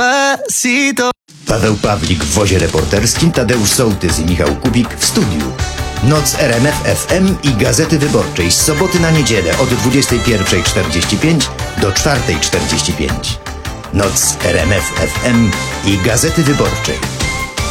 Despacito. Paweł Pawlik w wozie reporterskim, Tadeusz Sołtys i Michał Kubik w studiu. Noc RMF FM i Gazety Wyborczej z soboty na niedzielę od 21:45 do 4:45. Noc RMF FM i Gazety Wyborczej.